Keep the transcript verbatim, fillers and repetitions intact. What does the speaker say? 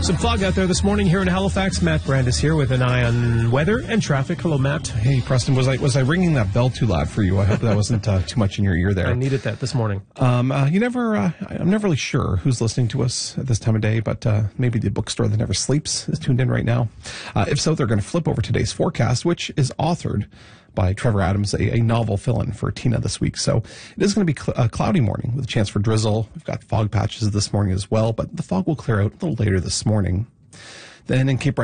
Some fog out there this morning here in Halifax. Matt Brandis here with an eye on weather and traffic. Hello, Matt. Hey, Preston. Was I was I ringing that bell too loud for you? I hope that wasn't uh, too much in your ear there. I needed that this morning. Um, uh, you never. Uh, I'm never really sure who's listening to us at this time of day, but uh, maybe the bookstore that never sleeps is tuned in right now. Uh, if so, they're going to flip over today's forecast, which is authored by Trevor Adams, a, a novel fill-in for Tina this week. So it is going to be cl- a cloudy morning with a chance for drizzle. We've got fog patches this morning as well, but the fog will clear out a little later this morning. Then in Cape Breton,